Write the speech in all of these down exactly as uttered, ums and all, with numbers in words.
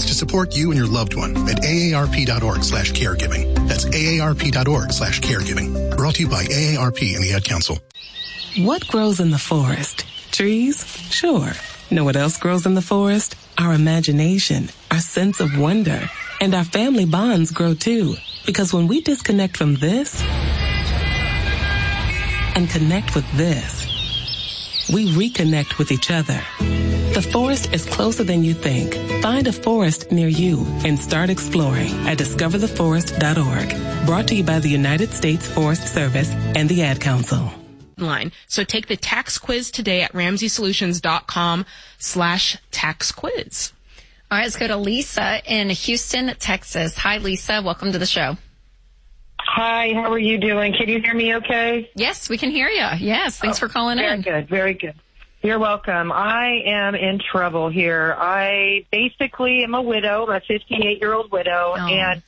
to support you and your loved one at aarp.org slash caregiving. That's aarp.org slash caregiving. Brought to you by A A R P and the Ad Council. What grows in the forest? Trees? Sure. Know what else grows in the forest? Our imagination, our sense of wonder, and our family bonds grow too. Because when we disconnect from this and connect with this, we reconnect with each other. The forest is closer than you think. Find a forest near you and start exploring at discover the forest dot org. Brought to you by the United States Forest Service and the Ad Council. Line. So take the tax quiz today at ramsey solutions dot com slash tax quiz. All right, let's go to Lisa in Houston, Texas. Hi, Lisa. Welcome to the show. Hi, how are you doing? Can you hear me okay? Yes, we can hear you. Yes, thanks oh, for calling very in. Very good, very good. You're welcome. I am in trouble here. I basically am a widow, a fifty-eight-year-old widow, oh. and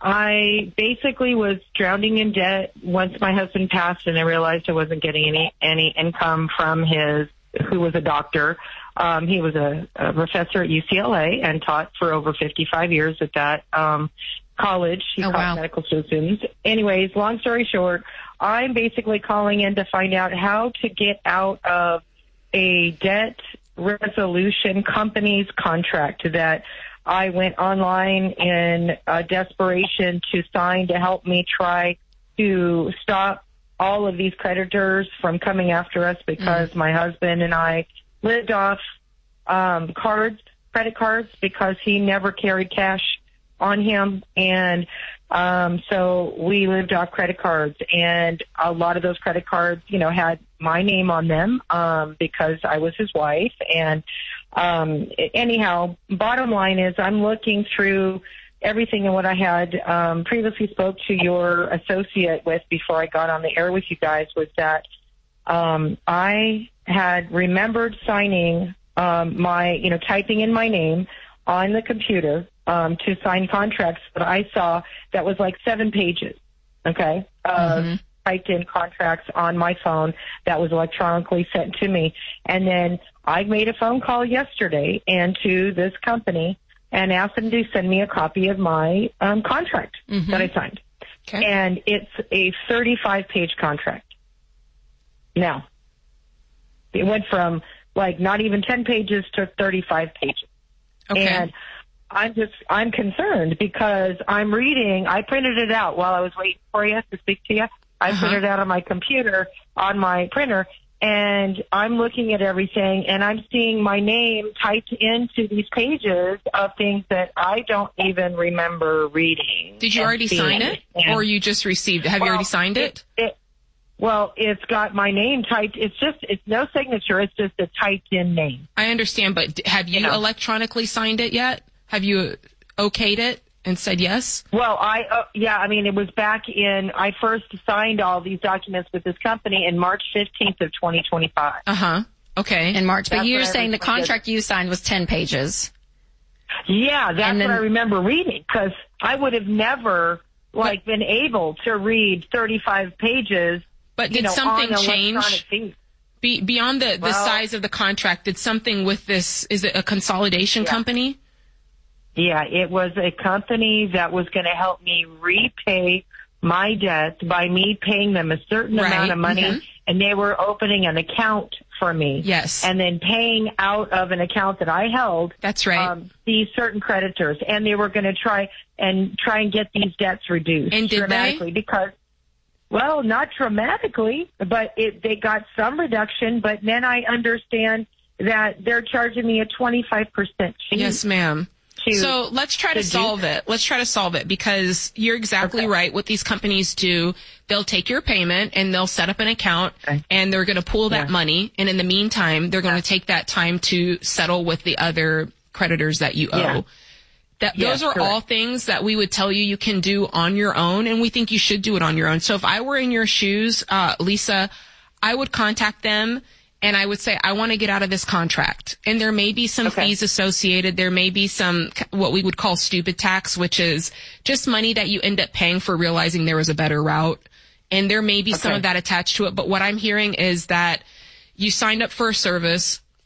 I basically was drowning in debt once my husband passed, and I realized I wasn't getting any any income from his, who was a doctor. Um, he was a, a professor at U C L A and taught for over fifty-five years at that um, college. He oh, taught wow. medical students. Anyways, long story short, I'm basically calling in to find out how to get out of a debt resolution company's contract that I went online in uh, desperation to sign to help me try to stop all of these creditors from coming after us because mm. my husband and I lived off um, cards, credit cards, because he never carried cash on him. And um, so we lived off credit cards. And a lot of those credit cards, you know, had my name on them um, because I was his wife. And Um, anyhow, bottom line is I'm looking through everything and what I had um, previously spoke to your associate with before I got on the air with you guys was that um, I had remembered signing um, my, you know, typing in my name on the computer um, to sign contracts that I saw that was like seven pages, okay, of mm-hmm. typed in contracts on my phone that was electronically sent to me. And then I made a phone call yesterday and to this company and asked them to send me a copy of my um, contract mm-hmm. that I signed. Okay. And it's a thirty-five page contract. Now, it went from like not even ten pages to thirty-five pages. Okay. And I'm just, I'm concerned because I'm reading, I printed it out while I was waiting for you to speak to you. I uh-huh. printed it out on my computer, on my printer, and I'm looking at everything, and I'm seeing my name typed into these pages of things that I don't even remember reading. Did you already sign it, and, or you just received it? Have well, you already signed it? it? it? Well, it's got my name typed. It's just, it's no signature. It's just a typed-in name. I understand, but have you, you know? electronically signed it yet? Have you okayed it and said yes? Well, I, uh, yeah, I mean, it was back in, I first signed all these documents with this company in March fifteenth of twenty twenty-five. Uh-huh. Okay. In March. But that's you're saying the contract you signed was ten pages. Yeah, that's then, what I remember reading, because I would have never, like, but, been able to read thirty-five pages. But did you know, something change? Be, beyond the, the well, size of the contract, did something with this, is it a consolidation yeah. company? Yeah, it was a company that was going to help me repay my debt by me paying them a certain right. amount of money, mm-hmm. and they were opening an account for me. Yes. And then paying out of an account that I held. That's right. Um, these certain creditors, and they were going to try and try and get these debts reduced and did dramatically they? because, well, not dramatically, but it, they got some reduction. But then I understand that they're charging me a twenty-five percent fee. Yes, ma'am. To, so let's try to, to solve it. Let's try to solve it because you're exactly okay. right. What these companies do, they'll take your payment and they'll set up an account okay. and they're going to pool that yeah. money. And in the meantime, they're going to yeah. take that time to settle with the other creditors that you owe. Yeah. That yeah, those are correct. all things that we would tell you you can do on your own. And we think you should do it on your own. So if I were in your shoes, uh, Lisa, I would contact them. And I would say, I want to get out of this contract. And there may be some okay. fees associated. There may be some, what we would call stupid tax, which is just money that you end up paying for realizing there was a better route. And there may be okay. some of that attached to it. But what I'm hearing is that you signed up for a service.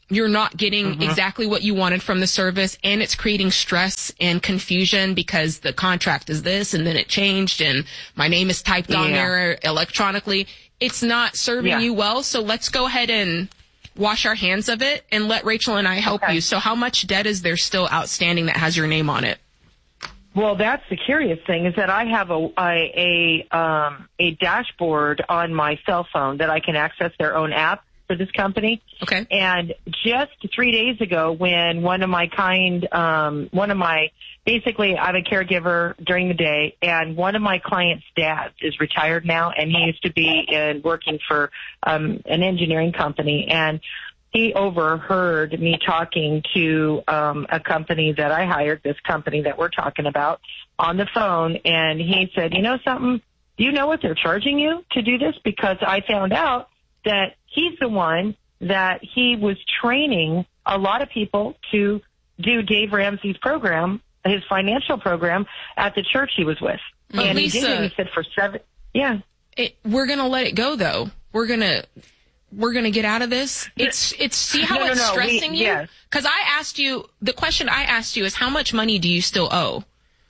you're not getting Mm-hmm. exactly what you wanted from the service, and it's creating stress and confusion because the contract is this and then it changed and my name is typed on Yeah. there electronically. It's not serving Yeah. you well. So let's go ahead and wash our hands of it and let Rachel and I help Okay. you. So how much debt is there still outstanding that has your name on it? Well, that's the curious thing is that I have a, a, a, um, a dashboard on my cell phone that I can access their own app for this company. Okay. And just three days ago when one of my kind, um, one of my, basically I'm a caregiver during the day, and one of my clients' dads is retired now, and he used to be in working for um, an engineering company, and he overheard me talking to um, a company that I hired, this company that we're talking about, on the phone, and he said, you know something, do you know what they're charging you to do this? Because I found out that he's the one that he was training a lot of people to do Dave Ramsey's program, his financial program at the church he was with. But and Lisa, he did it, he said for seven, yeah. It, we're going to let it go though. We're going to, we're going to get out of this. It's, it's, see how No, no, it's no, we- stressing you? yes. Cause I asked you, the question I asked you is how much money do you still owe?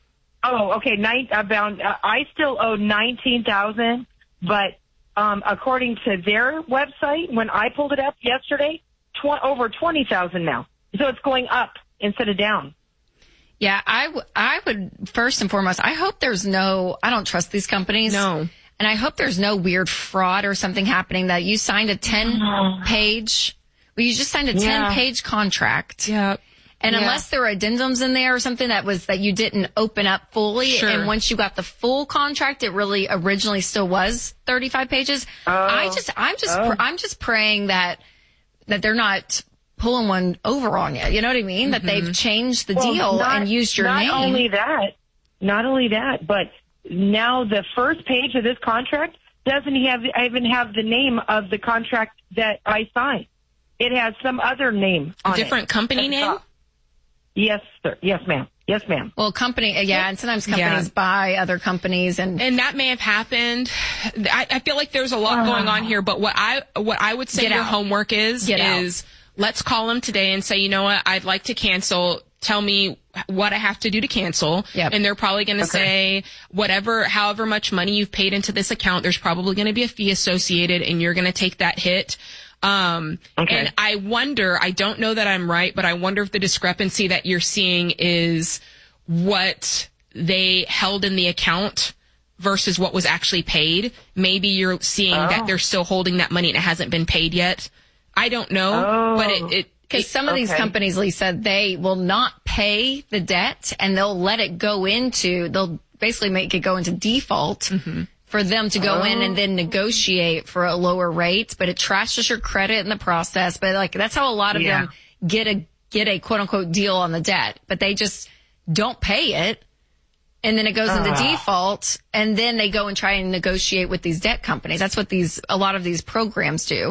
Oh, okay. Nine, about, uh, I still owe nineteen thousand, but um, according to their website, when I pulled it up yesterday, tw- over twenty thousand now. So it's going up instead of down. Yeah, I, w- I would, first and foremost, I hope there's no, I don't trust these companies. No. And I hope there's no weird fraud or something happening that you signed a ten page, well, you just signed a Yeah. ten page contract. Yeah. And Yeah. unless there were addendums in there or something that was, that you didn't open up fully. Sure. And once you got the full contract, it really originally still was thirty-five pages. I just, I'm just, Oh. pr- I'm just praying that, that they're not pulling one over on you. You know what I mean? That they've changed the Well, deal not- and used your not name. Not only that, not only that, but now the first page of this contract doesn't have even have the name of the contract that I signed. It has some other name on it. Different company At the name? top. Yes, sir. Yes, ma'am. Yes, ma'am. Well, company, yeah, and sometimes companies Yeah. buy other companies, and And that may have happened. I, I feel like there's a lot going on here, but what I, what I would say Get your out. homework is, Get out. is let's call them today and say, you know what, I'd like to cancel. Tell me what I have to do to cancel. Yep. And they're probably going to say whatever, however much money you've paid into this account, there's probably going to be a fee associated and you're going to take that hit. Um, Okay. and I wonder, I don't know that I'm right, but I wonder if the discrepancy that you're seeing is what they held in the account versus what was actually paid. Maybe you're seeing Oh. that they're still holding that money and it hasn't been paid yet. I don't know, Oh. but it, it, because it- some of these okay. companies, Lisa, they will not pay the debt and they'll let it go into, they'll basically make it go into default for them to go in and then negotiate for a lower rate, but it trashes your credit in the process. But like, that's how a lot of Yeah. them get a, get a quote unquote deal on the debt, but they just don't pay it. And then it goes into default, and then they go and try and negotiate with these debt companies. That's what these, a lot of these programs do.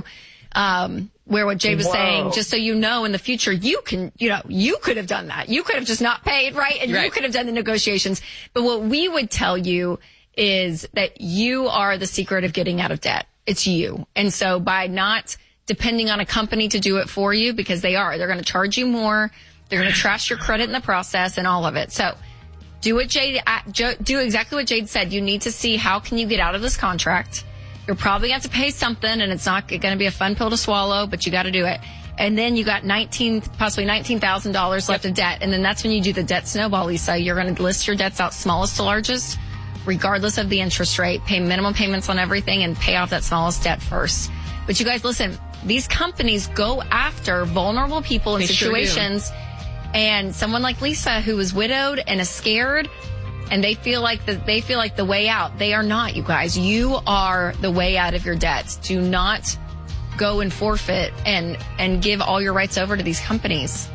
Um, where what Jay was Whoa. saying, just so you know, in the future, you can, you know, you could have done that. You could have just not paid, right? And you Right. could have done the negotiations. But what we would tell you is that you are the secret of getting out of debt. It's you. And so by not depending on a company to do it for you, because they are, they're going to charge you more. They're going to trash your credit in the process and all of it. So do what Jade, uh, Jo- do exactly what Jade said. You need to see how can you get out of this contract. You're probably going to have to pay something, and it's not going to be a fun pill to swallow, but you got to do it. And then you got nineteen, possibly nineteen thousand dollars left of debt. And then that's when you do the debt snowball, Lisa. You're going to list your debts out smallest to largest, regardless of the interest rate, pay minimum payments on everything, and pay off that smallest debt first. But you guys, listen, these companies go after vulnerable people in They sure do. situations. And someone like Lisa, who is widowed and is scared, and they feel like the, they feel like the way out. They are not, you guys. You are the way out of your debts. Do not go and forfeit and, and give all your rights over to these companies.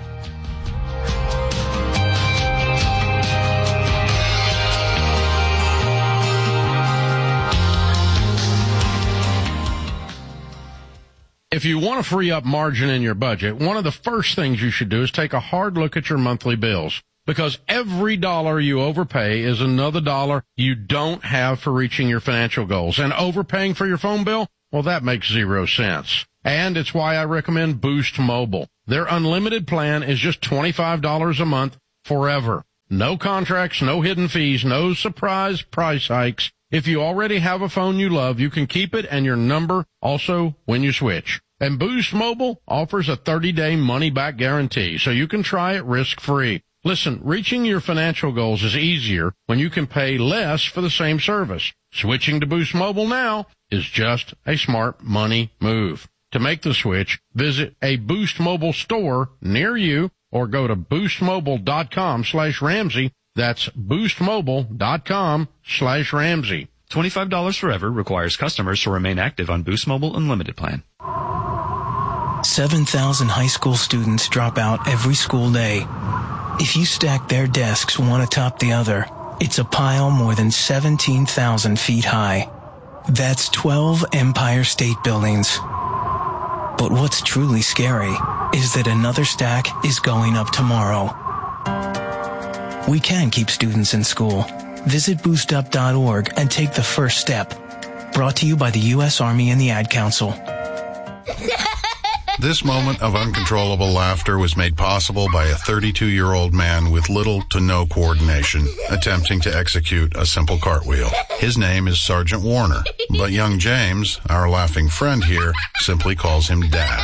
If you want to free up margin in your budget, one of the first things you should do is take a hard look at your monthly bills, because every dollar you overpay is another dollar you don't have for reaching your financial goals. And overpaying for your phone bill, well, that makes zero sense. And it's why I recommend Boost Mobile. Their unlimited plan is just twenty-five dollars a month forever. No contracts, no hidden fees, no surprise price hikes. If you already have a phone you love, you can keep it and your number also when you switch. And Boost Mobile offers a thirty-day money-back guarantee, so you can try it risk-free. Listen, reaching your financial goals is easier when you can pay less for the same service. Switching to Boost Mobile now is just a smart money move. To make the switch, visit a Boost Mobile store near you or go to boostmobile.com slash Ramsey. That's boostmobile.com slash Ramsey. twenty-five dollars forever requires customers to remain active on Boost Mobile Unlimited plan. seven thousand high school students drop out every school day. If you stack their desks one atop the other, it's a pile more than seventeen thousand feet high. That's twelve Empire State Buildings. But what's truly scary is that another stack is going up tomorrow. We can keep students in school. Visit boost up dot org and take the first step. Brought to you by the U S Army and the Ad Council. This moment of uncontrollable laughter was made possible by a thirty-two-year-old man with little to no coordination, attempting to execute a simple cartwheel. His name is Sergeant Warner, but young James, our laughing friend here, simply calls him Dad.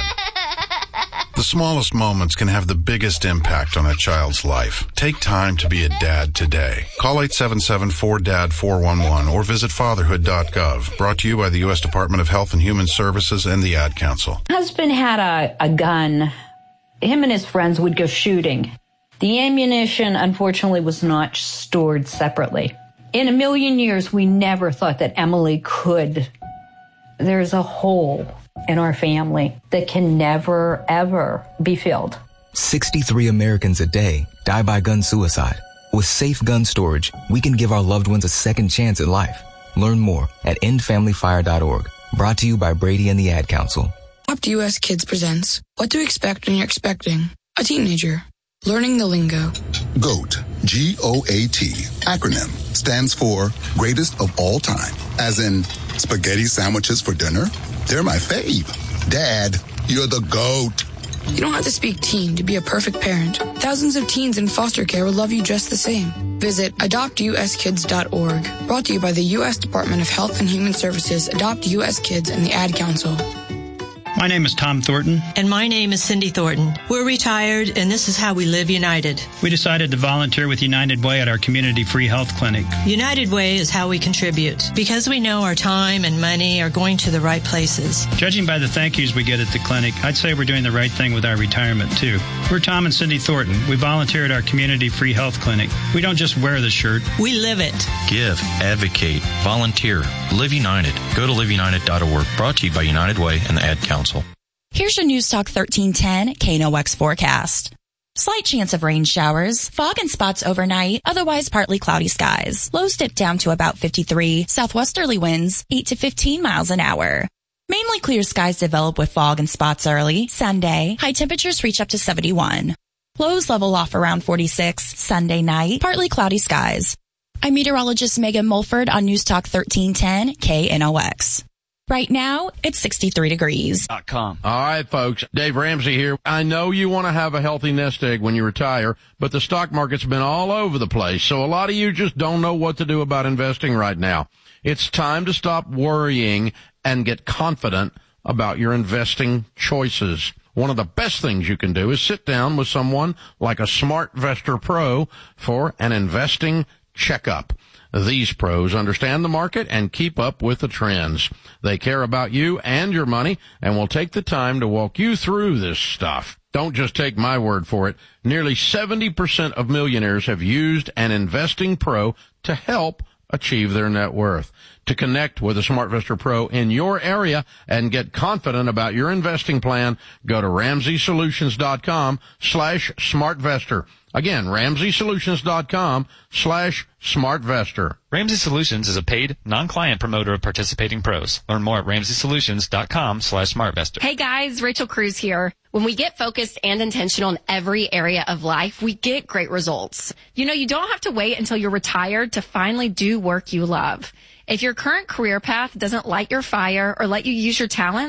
The smallest moments can have the biggest impact on a child's life. Take time to be a dad today. Call eight seven seven four D A D four one one or visit fatherhood dot gov. Brought to you by the U S Department of Health and Human Services and the Ad Council. Husband had a, a gun. Him and his friends would go shooting. The ammunition, unfortunately, was not stored separately. In a million years, we never thought that Emily could. There's a hole in our family that can never, ever be filled. sixty-three Americans a day die by gun suicide. With safe gun storage, we can give our loved ones a second chance at life. Learn more at end family fire dot org. Brought to you by Brady and the Ad Council. Adopt U S Kids presents What to Expect When You're Expecting a Teenager. Learning the lingo. GOAT, G O A T, acronym, stands for Greatest of All Time. As in, spaghetti sandwiches for dinner? They're my fave. Dad, you're the GOAT. You don't have to speak teen to be a perfect parent. Thousands of teens in foster care will love you just the same. Visit adopt u s kids dot org. Brought to you by the U S Department of Health and Human Services, Adopt U S Kids, and the Ad Council. My name is Tom Thornton. And my name is Cindy Thornton. We're retired, and this is how we live United. We decided to volunteer with United Way at our community free health clinic. United Way is how we contribute, because we know our time and money are going to the right places. Judging by the thank yous we get at the clinic, I'd say we're doing the right thing with our retirement, too. We're Tom and Cindy Thornton. We volunteer at our community free health clinic. We don't just wear the shirt. We live it. Give, advocate, volunteer, live United. Go to live united dot org. Brought to you by United Way and the Ad Council. Here's your News Talk thirteen ten K N O X forecast. Slight chance of rain showers, fog and spots overnight, otherwise partly cloudy skies. Lows dip down to about fifty-three, southwesterly winds eight to fifteen miles an hour. Mainly clear skies develop with fog and spots early. Sunday, high temperatures reach up to seventy-one. Lows level off around forty-six. Sunday night, partly cloudy skies. I'm meteorologist Megan Mulford on News Talk thirteen ten K N O X. Right now, it's sixty-three degrees. .com. All right, folks. Dave Ramsey here. I know you want to have a healthy nest egg when you retire, but the stock market's been all over the place, so a lot of you just don't know what to do about investing right now. It's time to stop worrying and get confident about your investing choices. One of the best things you can do is sit down with someone like a SmartVestor Pro for an investing checkup. These pros understand the market and keep up with the trends. They care about you and your money and will take the time to walk you through this stuff. Don't just take my word for it. Nearly seventy percent of millionaires have used an investing pro to help achieve their net worth. To connect with a SmartVestor Pro in your area and get confident about your investing plan, go to ramsey solutions dot com slash smartvestor. Again, ramsey solutions dot com slash smartvestor. Ramsey Solutions is a paid, non-client promoter of participating pros. Learn more at ramsey solutions dot com slash smartvestor. Hey guys, Rachel Cruz here. When we get focused and intentional in every area of life, we get great results. You know, you don't have to wait until you're retired to finally do work you love. If your current career path doesn't light your fire or let you use your talents,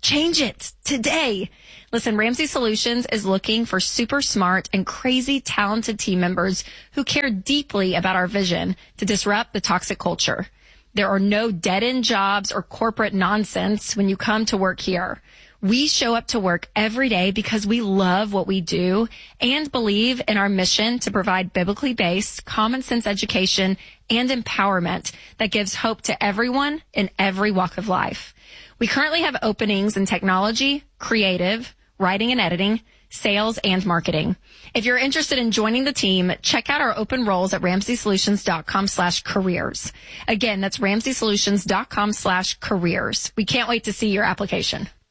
Change it today. Listen, Ramsey Solutions is looking for super smart and crazy talented team members who care deeply about our vision to disrupt the toxic culture. There are no dead-end jobs or corporate nonsense when you come to work here. We show up to work every day because we love what we do and believe in our mission to provide biblically based, common sense education and empowerment that gives hope to everyone in every walk of life. We currently have openings in technology, creative, writing and editing, sales, and marketing. If you're interested in joining the team, check out our open roles at ramseysolutions.com slash careers. Again, that's ramseysolutions.com slash careers. We can't wait to see your application.